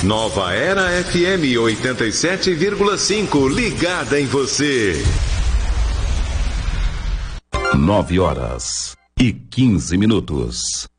Nova Era FM 87,5, ligada em você. 9h15.